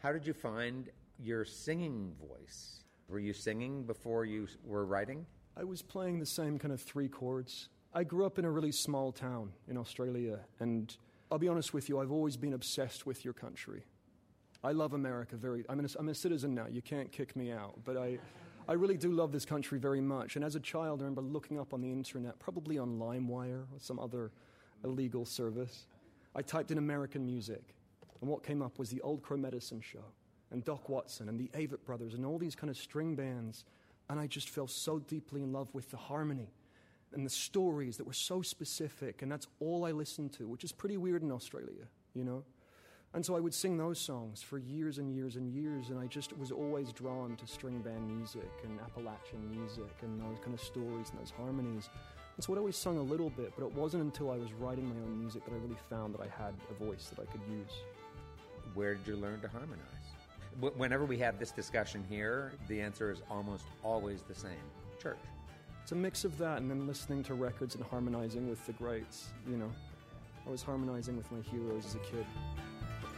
How did you find your singing voice? Were you singing before you were writing? I was playing the same kind of 3 chords. I grew up in a really small town in Australia, and I'll be honest with you, I've always been obsessed with your country. I love America I'm a citizen now, you can't kick me out, but I really do love this country very much. And as a child, I remember looking up on the internet, probably on LimeWire or some other illegal service. I typed in American music, and what came up was the Old Crow Medicine Show, and Doc Watson, and the Avett Brothers, and all these kind of string bands, and I just fell so deeply in love with the harmony and the stories that were so specific, and that's all I listened to, which is pretty weird in Australia, you know? And so I would sing those songs for years and years and years, and I just was always drawn to string band music and Appalachian music and those kind of stories and those harmonies. And so I'd always sung a little bit, but it wasn't until I was writing my own music that I really found that I had a voice that I could use. Where did you learn to harmonize? Whenever we have this discussion here, the answer is almost always the same. Church. It's a mix of that and then listening to records and harmonizing with the greats, you know. I was harmonizing with my heroes as a kid.